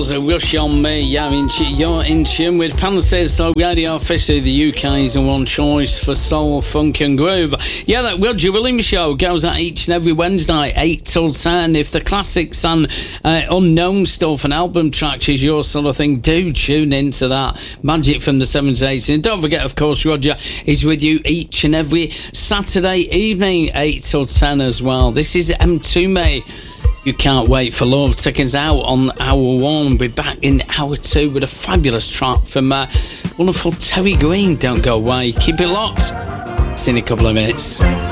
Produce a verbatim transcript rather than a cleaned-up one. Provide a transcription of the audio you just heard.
was a Rush on Me. Yeah, in, you're in tune with Panthers Soul Radio, officially the U K's one choice for soul, funk and groove. Yeah, that Roger Williams show goes out each and every Wednesday, eight till ten. If the classics and uh, unknown stuff and album tracks is your sort of thing, do tune into that. Magic from the seventies, eighties. And don't forget, of course, Roger is with you each and every Saturday evening, eight till ten as well. This is M two May. You Can't Wait for Love. Tickets out on hour one. We'll be back in hour two with a fabulous track from uh, wonderful Terry Green. Don't go away. Keep it locked. See you in a couple of minutes.